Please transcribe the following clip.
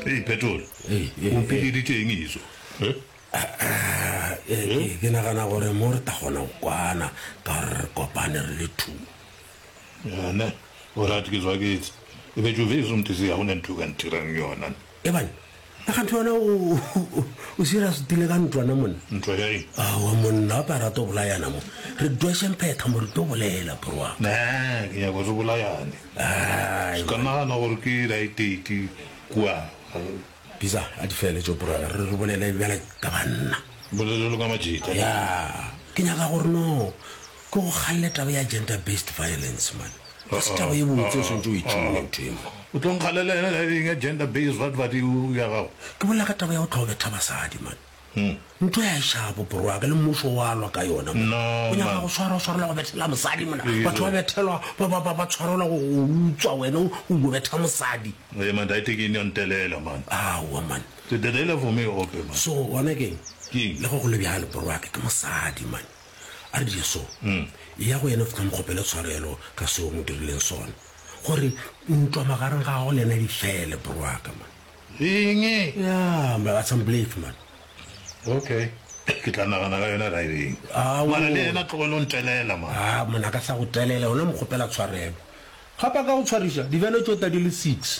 Hey petrol. O piditse eng iso? Ke nagana gore mo re ta gona kwana ka re kopane re le two. Yana. Ora tshizwa ke ebe juvezi umtisi ya unentuka ntirang yona. Ebani. Akanthu yona o serious dile ka ntwana monna. Ntwa ya eng? Wa monna ba rata go bolayana mo. Re dweshe mphetha mo re to bolela bro. Na, ke ya go bolayane. Kana na gore ke right date kwa. Bisa a di fele jo bro re bolela bjala ka banna. Bolelo ka majita. Ya, ke nyaka gore no go galle taba ya gender based violence man. Staba ye botse se ntse o itshimoleng teng. O tlo nkgalela ena la eng gender based what you ya gago. Ke bolela ka taba ya go tlhobetha basadi man. Ntho ya shabo bro ka le mmuso wa lwa ka yona. No. O nyaka go swara go betela mosadi mona. Batho ba bethelwa ba tshwarela go utswa wena o betha mosadi. Le man dai teke ni ontelela man. Wa man. Te dedela for me open man. So wona ke Ke le go le bjalo bro ke mosadi man. A di so. Ya go ena fka mkhopela tshwarelo ka so mo dirileng sona. Gore ntwa magareng ga go lena di fele bro ka man. Eng? Ya, ba assembly man. Okay. Ke tla nagana ka yona riding. Mara le ena tlogelo ntelela man. Mona ka sa go telela ona mo khopela tshwarelo. Gapa ka go tshwarisha di vele tsota di le 6.